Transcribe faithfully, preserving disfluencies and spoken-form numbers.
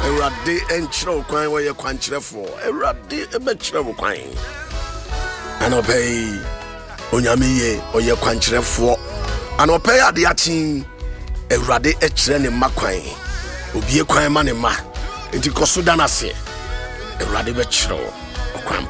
Awurade enkyerɛ kwan wɔyɛ kwankyerɛfo. Awurade ebɛkyerɛ kwan. Anɔpɛ onyame ye ɔyɛ kwankyerɛfo. Anɔpɛ ade akyi Awurade ekyerɛ ne ma kwan. Obie kwan ma ne ma. Enti kɔso da na se. Awurade bɛkyerɛ kwan